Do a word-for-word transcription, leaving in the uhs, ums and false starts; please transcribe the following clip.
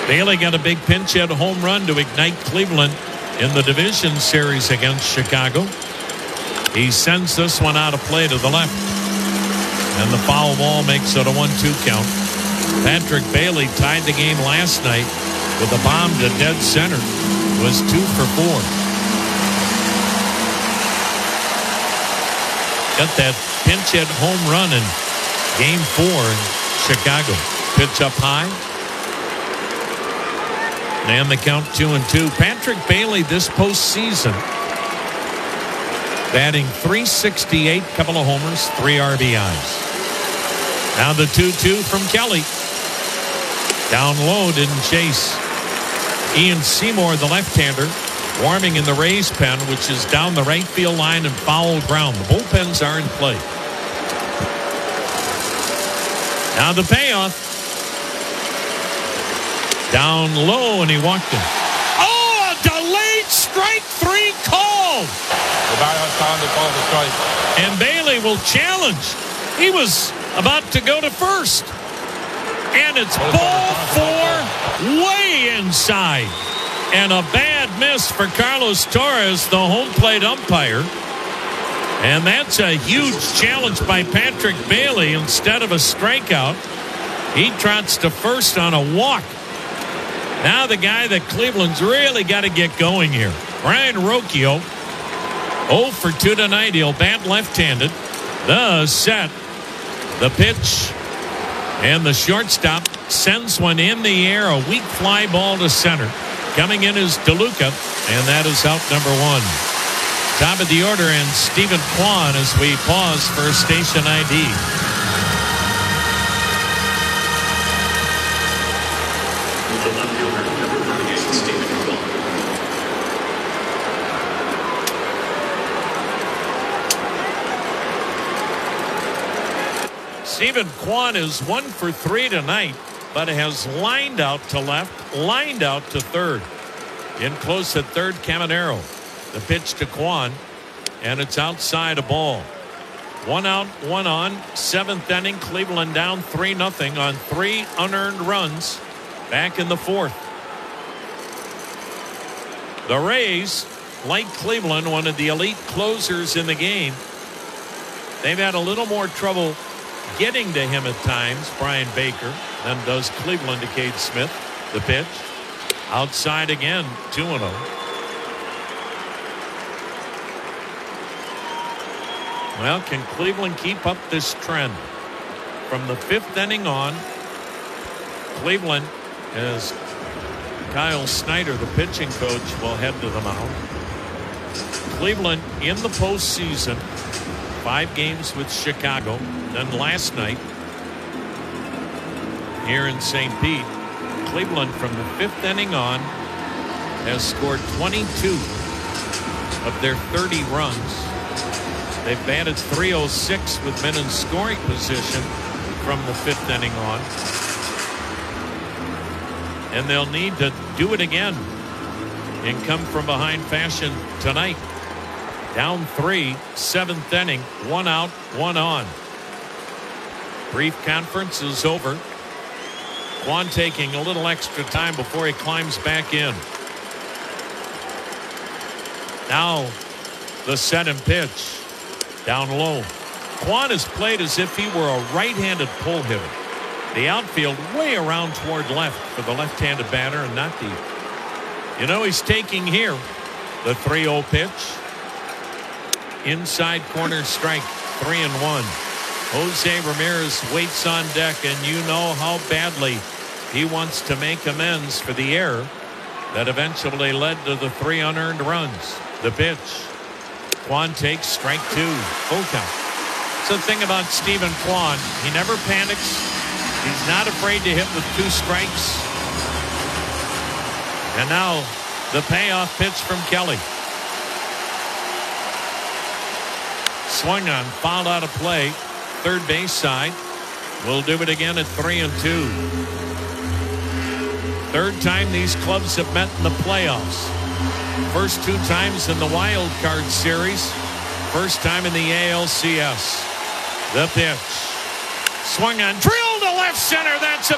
Bailey got a big pinch hit home run to ignite Cleveland in the division series against Chicago. He sends this one out of play to the left. And the foul ball makes it a one two count. Patrick Bailey tied the game last night with a bomb to dead center. Was two for four. Got that pinch hit home run in game four in Chicago. Pitch up high. And the count two and two. Patrick Bailey this postseason batting three sixty-eight, couple of homers, three R B Is. Now the two two from Kelly. Down low, didn't chase. Ian Seymour, the left-hander, warming in the Rays pen, which is down the right field line and foul ground. The bullpens are in play. Now the payoff. Down low, and he walked him. Oh, a delayed strike three called. The batter has time to call the strike. And Bailey will challenge. He was about to go to first. And it's ball four way inside. And a bad miss for Carlos Torres, the home plate umpire. And that's a huge challenge by Patrick Bailey. Instead of a strikeout, he trots to first on a walk. Now the guy that Cleveland's really got to get going here. Ryan Rocchio, oh for two tonight. He'll bat left-handed. The set. The pitch. And the shortstop sends one in the air. A weak fly ball to center. Coming in is DeLuca. And that is out number one. Top of the order, and Stephen Kwan as we pause for station I D. Stephen Kwan is one for three tonight, but has lined out to left, lined out to third. In close at third, Caminero. The pitch to Kwan, and it's outside a ball. One out, one on. Seventh inning, Cleveland down three nothing on three unearned runs back in the fourth. The Rays, like Cleveland, one of the elite closers in the game. They've had a little more trouble getting to him at times, Brian Baker, than does Cleveland to Cade Smith. The pitch. Outside again, two and oh. Well, can Cleveland keep up this trend? From the fifth inning on, Cleveland, as Kyle Snyder, the pitching coach, will head to the mound. Cleveland in the postseason, five games with Chicago. Then last night, here in Saint Pete, Cleveland from the fifth inning on has scored twenty-two of their thirty runs. They've batted three oh six with men in scoring position from the fifth inning on. And they'll need to do it again in come from behind fashion tonight. Down three, seventh inning, one out, one on. Brief conference is over. Kwan taking a little extra time before he climbs back in. Now the set and pitch. Down low. Kwan has played as if he were a right-handed pull hitter. The outfield way around toward left for the left-handed batter and not deep. You know he's taking here. The three oh pitch. Inside corner strike. Three and one. Jose Ramirez waits on deck, and you know how badly he wants to make amends for the error that eventually led to the three unearned runs. The pitch. Kwan takes strike two. Full count. So the thing about Stephen Kwan, he never panics. He's not afraid to hit with two strikes. And now the payoff pitch from Kelly. Swung on, fouled out of play. Third base side. We'll do it again at three and two. Third time these clubs have met in the playoffs. First two times in the wild card series. First time in the A L C S. The pitch. Swung on, drilled to left center. That's a